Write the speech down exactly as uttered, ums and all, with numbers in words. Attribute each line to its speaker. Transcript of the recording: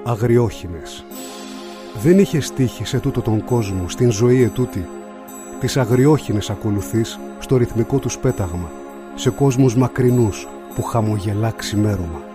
Speaker 1: αγριόχινες. Δεν είχες τύχει σε τούτο τον κόσμο, στην ζωή ετούτη. Τις αγριόχινες ακολουθείς στο ρυθμικό τους πέταγμα, σε κόσμους μακρινούς που χαμογελά ξημέρωμα.